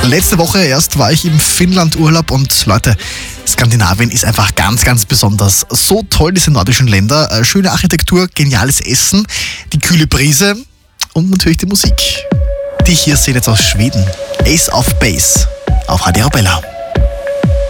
Letzte Woche erst war ich im Finnland-Urlaub und Leute, Skandinavien ist einfach ganz, ganz besonders. So toll diese nordischen Länder, schöne Architektur, geniales Essen, die kühle Brise und natürlich die Musik. Die hier sehen jetzt aus Schweden. Ace of Base auf Radio Arabella.